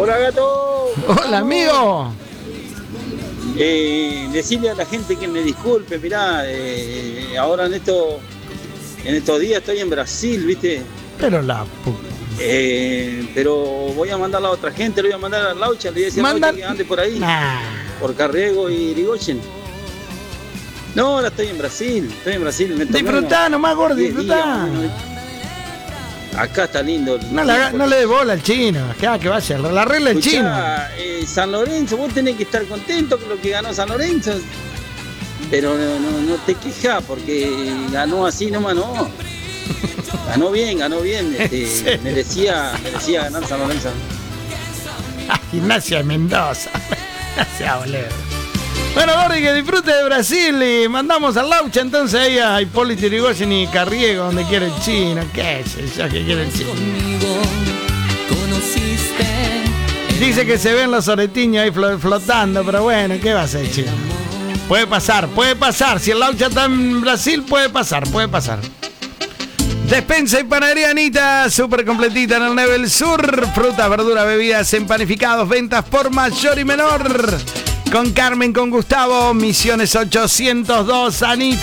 Hola, gato. Hola, amigo. Decirle a la gente que me disculpe, mirá, ahora en estos días estoy en Brasil, ¿viste? Pero pero voy a mandar a la otra gente, le voy a mandar a Laucha, le voy a decir a Laucha que ande por ahí, por Carriego y Irigoyen. No, ahora estoy en Brasil. Disfrutá nomás, gordo, disfrutá. Acá está lindo. No le dé bola al chino, que vaya, la arregla el chino. San Lorenzo, vos tenés que estar contento con lo que ganó San Lorenzo. Pero no te quejas porque ganó así nomás, no. Ganó bien. Merecía ganar San Lorenzo. Gimnasia de Mendoza. Gracias, boludo. Bueno, Gordi, que disfrute de Brasil y mandamos al Laucha entonces ahí a Hipólito Yrigoyen y Carriego, donde quiere el chino. ¿Qué es eso que quiere el chino? Dice que se ven los oretiños ahí flotando, pero bueno, ¿qué va a hacer, chino? Puede pasar. Si el Laucha está en Brasil, puede pasar. Despensa y panadería Anita, súper completita en el Nivel Sur. Frutas, verduras, bebidas, empanificados, ventas por mayor y menor. Con Carmen, con Gustavo, Misiones 802, Anita.